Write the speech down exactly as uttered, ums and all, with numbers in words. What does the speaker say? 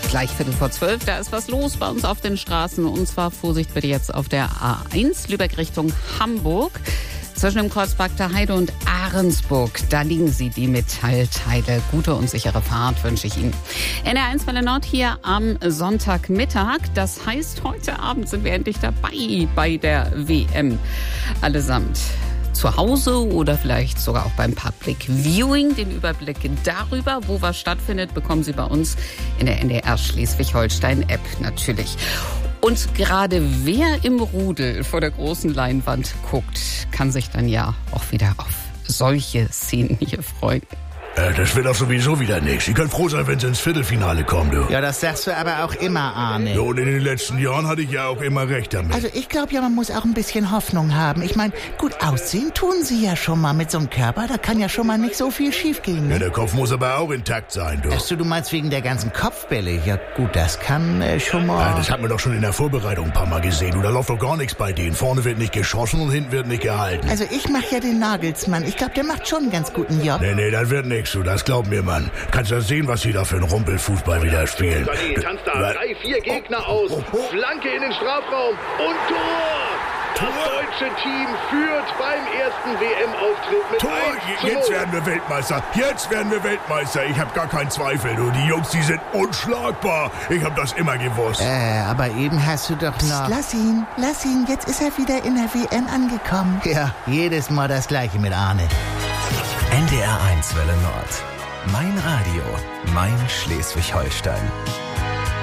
gleich Viertel vor zwölf. Da ist was los bei uns auf den Straßen. Und zwar Vorsicht bitte jetzt auf der A eins, Lübeck Richtung Hamburg. Zwischen dem Kreuzberg der Heide und Ahrensburg, da liegen sie, die Metallteile. Gute und sichere Fahrt wünsche ich Ihnen. N R eins Welle Nord hier am Sonntagmittag. Das heißt, heute Abend sind wir endlich dabei bei der W M. Allesamt zu Hause oder vielleicht sogar auch beim Public Viewing. Den Überblick darüber, wo was stattfindet, bekommen Sie bei uns in der N D R Schleswig-Holstein-App natürlich. Und gerade wer im Rudel vor der großen Leinwand guckt, kann sich dann ja auch wieder auf solche Szenen hier freuen. Äh, das wird doch sowieso wieder nichts. Sie können froh sein, wenn Sie ins Viertelfinale kommen, du. Ja, das sagst du aber auch immer, Arne. Ja, und in den letzten Jahren hatte ich ja auch immer recht damit. Also ich glaube ja, man muss auch ein bisschen Hoffnung haben. Ich meine, gut aussehen tun sie ja schon mal mit so einem Körper. Da kann ja schon mal nicht so viel schiefgehen. Ne? Ja, der Kopf muss aber auch intakt sein, du. Achso, du meinst wegen der ganzen Kopfbälle? Ja gut, das kann äh, schon mal... Ja, das hat man doch schon in der Vorbereitung ein paar Mal gesehen. Du, da läuft doch gar nichts bei denen. Vorne wird nicht geschossen und hinten wird nicht gehalten. Also ich mach ja den Nagelsmann. Ich glaube, der macht schon einen ganz guten Job. Nee, nee, das wird nichts, du. Das glaub mir, Mann. Kannst du sehen, was sie da für einen Rumpelfußball wieder spielen. Sané tanzt da drei, vier Gegner aus. Flanke in den Strafraum und Tor! Das deutsche Team führt beim ersten W M-Auftritt mit Tor! eins zu null. Jetzt werden wir Weltmeister. Jetzt werden wir Weltmeister. Ich habe gar keinen Zweifel, du. Die Jungs, die sind unschlagbar. Ich habe das immer gewusst. Äh, aber eben hast du doch noch... Psst, lass ihn, lass ihn. Jetzt ist er wieder in der W M angekommen. Ja, jedes Mal das Gleiche mit Arne. N D R eins Welle Nord. Mein Radio, mein Schleswig-Holstein.